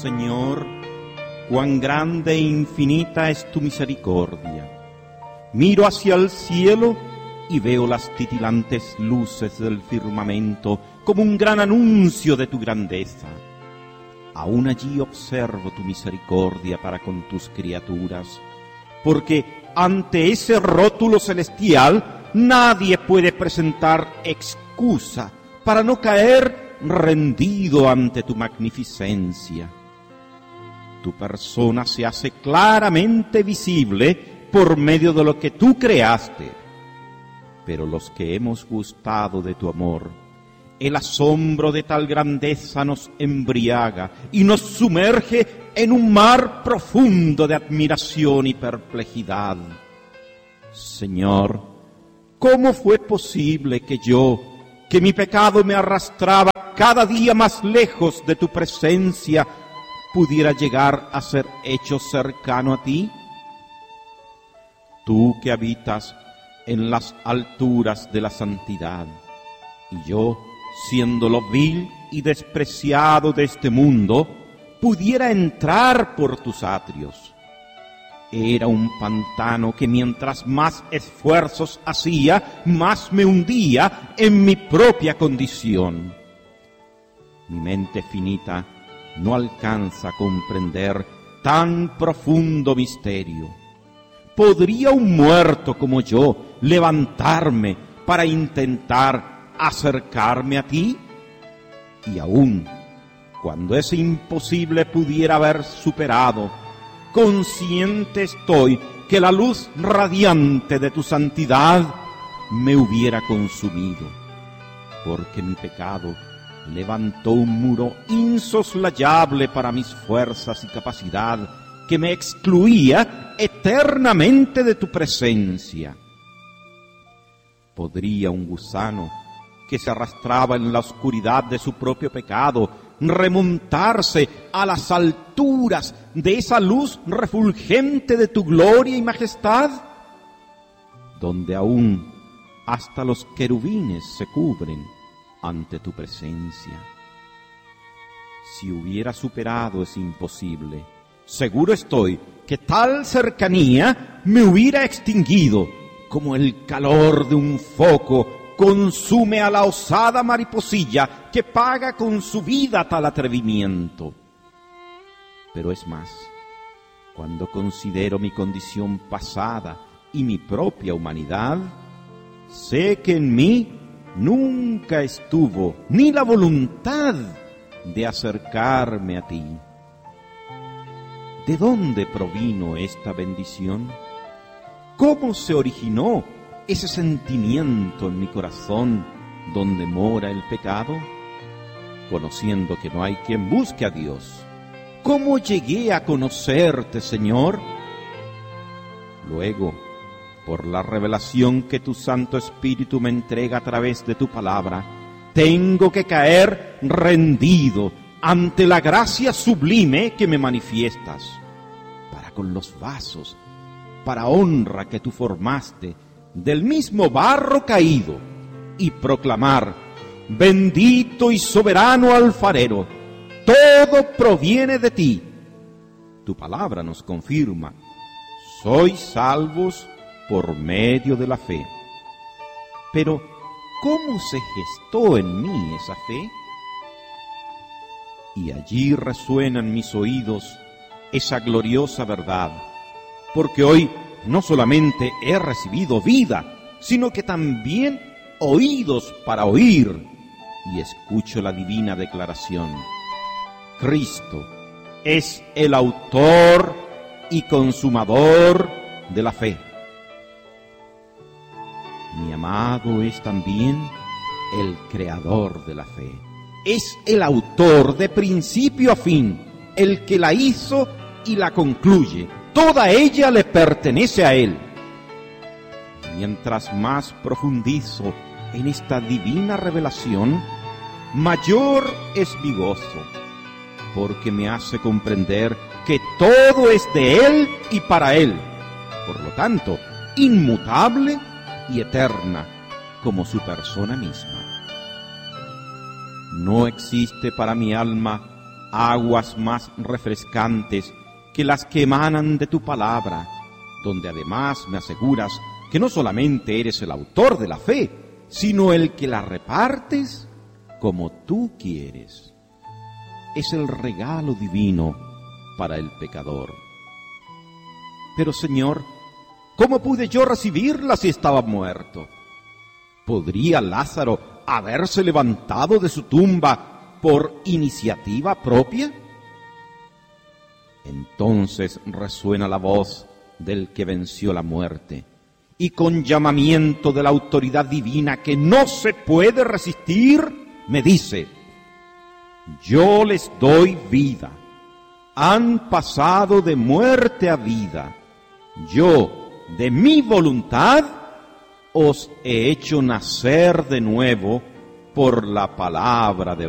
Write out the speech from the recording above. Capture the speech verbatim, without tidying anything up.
Señor, cuán grande e infinita es tu misericordia. Miro hacia el cielo y veo las titilantes luces del firmamento como un gran anuncio de tu grandeza. Aún allí observo tu misericordia para con tus criaturas, porque ante ese rótulo celestial nadie puede presentar excusa para no caer rendido ante tu magnificencia. Tu persona se hace claramente visible por medio de lo que tú creaste. Pero los que hemos gustado de tu amor, el asombro de tal grandeza nos embriaga y nos sumerge en un mar profundo de admiración y perplejidad. Señor, ¿cómo fue posible que yo, que mi pecado me arrastraba cada día más lejos de tu presencia, pudiera llegar a ser hecho cercano a ti? Tú que habitas en las alturas de la santidad, y yo, siendo lo vil y despreciado de este mundo, pudiera entrar por tus atrios. Era un pantano que mientras más esfuerzos hacía, más me hundía en mi propia condición. Mi mente finita no alcanza a comprender tan profundo misterio. ¿Podría un muerto como yo levantarme para intentar acercarme a ti? Y aún, cuando ese imposible pudiera haber superado, consciente estoy que la luz radiante de tu santidad me hubiera consumido, porque mi pecado levantó un muro insoslayable para mis fuerzas y capacidad que me excluía eternamente de tu presencia. ¿Podría un gusano que se arrastraba en la oscuridad de su propio pecado remontarse a las alturas de esa luz refulgente de tu gloria y majestad, donde aún hasta los querubines se cubren ante tu presencia? Si hubiera superado ese imposible, seguro estoy que tal cercanía me hubiera extinguido, como el calor de un foco consume a la osada mariposilla que paga con su vida tal atrevimiento. Pero es más, cuando considero mi condición pasada y mi propia humanidad, sé que en mí nunca estuvo ni la voluntad de acercarme a ti. ¿De dónde provino esta bendición? ¿Cómo se originó ese sentimiento en mi corazón donde mora el pecado? Conociendo que no hay quien busque a Dios, ¿cómo llegué a conocerte, Señor? Luego, por la revelación que tu Santo Espíritu me entrega a través de tu palabra, tengo que caer rendido ante la gracia sublime que me manifiestas, para con los vasos, para honra que tú formaste del mismo barro caído, y proclamar: bendito y soberano alfarero, todo proviene de ti. Tu palabra nos confirma: sois salvos por medio de la fe. Pero, ¿cómo se gestó en mí esa fe? Y allí resuena en mis oídos esa gloriosa verdad, porque hoy no solamente he recibido vida, sino que también oídos para oír, y escucho la divina declaración: Cristo es el autor y consumador de la fe. Mi amado es también el creador de la fe. Es el autor de principio a fin, el que la hizo y la concluye. Toda ella le pertenece a él. Mientras más profundizo en esta divina revelación, mayor es mi gozo, porque me hace comprender que todo es de él y para él, por lo tanto, inmutable y eterna como su persona misma. No existe para mi alma aguas más refrescantes que las que emanan de tu palabra, donde además me aseguras que no solamente eres el autor de la fe, sino el que la repartes como tú quieres. Es el regalo divino para el pecador. Pero, Señor, ¿cómo pude yo recibirla si estaba muerto? ¿Podría Lázaro haberse levantado de su tumba por iniciativa propia? Entonces resuena la voz del que venció la muerte, y con llamamiento de la autoridad divina que no se puede resistir, me dice: yo les doy vida, han pasado de muerte a vida, yo, de mi voluntad, os he hecho nacer de nuevo por la palabra de